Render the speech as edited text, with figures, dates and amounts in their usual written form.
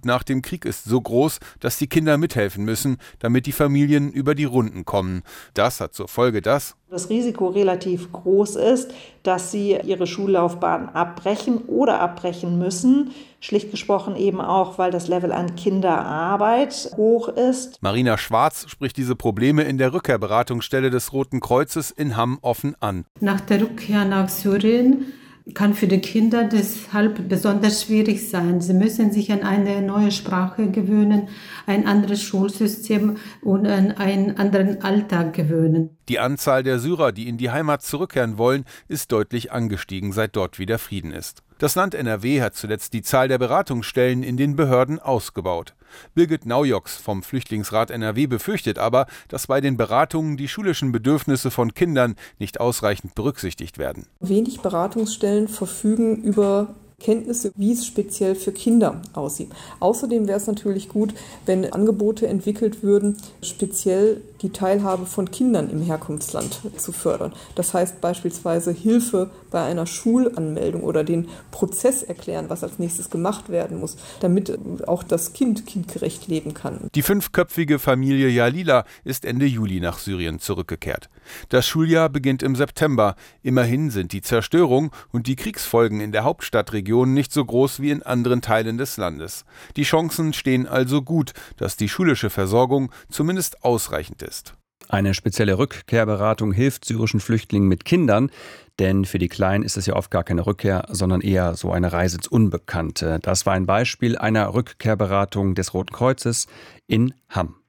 Not nach dem Krieg ist so groß, dass die Kinder mithelfen müssen, damit die Familien über die Runden kommen. Das hat zur Folge, dass das Risiko relativ groß ist, dass sie ihre Schullaufbahn abbrechen oder abbrechen müssen. Schlicht gesprochen eben auch, weil das Level an Kinderarbeit hoch ist. Marina Schwarz spricht diese Probleme in der Rückkehrberatungsstelle des Roten Kreuzes in Hamm offen an. Nach der Rückkehr nach Syrien kann für die Kinder deshalb besonders schwierig sein. Sie müssen sich an eine neue Sprache gewöhnen, ein anderes Schulsystem und an einen anderen Alltag gewöhnen. Die Anzahl der Syrer, die in die Heimat zurückkehren wollen, ist deutlich angestiegen, seit dort wieder Frieden ist. Das Land NRW hat zuletzt die Zahl der Beratungsstellen in den Behörden ausgebaut. Birgit Naujoks vom Flüchtlingsrat NRW befürchtet aber, dass bei den Beratungen die schulischen Bedürfnisse von Kindern nicht ausreichend berücksichtigt werden. Wenig Beratungsstellen verfügen über Kenntnisse, wie es speziell für Kinder aussieht. Außerdem wäre es natürlich gut, wenn Angebote entwickelt würden, speziell die Teilhabe von Kindern im Herkunftsland zu fördern. Das heißt beispielsweise Hilfe bei einer Schulanmeldung oder den Prozess erklären, was als nächstes gemacht werden muss, damit auch das Kind kindgerecht leben kann. Die 5-köpfige Familie Jalila ist Ende Juli nach Syrien zurückgekehrt. Das Schuljahr beginnt im September. Immerhin sind die Zerstörung und die Kriegsfolgen in der Hauptstadtregion nicht so groß wie in anderen Teilen des Landes. Die Chancen stehen also gut, dass die schulische Versorgung zumindest ausreichend ist. Eine spezielle Rückkehrberatung hilft syrischen Flüchtlingen mit Kindern, denn für die Kleinen ist es ja oft gar keine Rückkehr, sondern eher so eine Reise ins Unbekannte. Das war ein Beispiel einer Rückkehrberatung des Roten Kreuzes in Hamm.